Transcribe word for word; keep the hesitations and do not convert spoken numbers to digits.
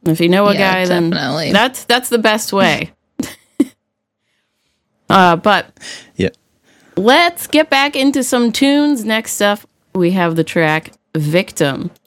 If you know a Yeah, guy, then definitely. that's that's the best way. uh, but Yeah. let's get back into some tunes. Next up, we have the track "Victim."